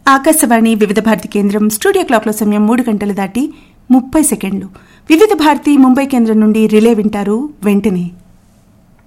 ఆకాశవాణి వివిధ భారతి కేంద్రం స్టూడియో క్లాక్లో సమయం 3 గంటలు దాటి 30 సెకండ్లు. వివిధ భారతి ముంబై కేంద్రం నుండి రిలే వింటారు వెంటనే.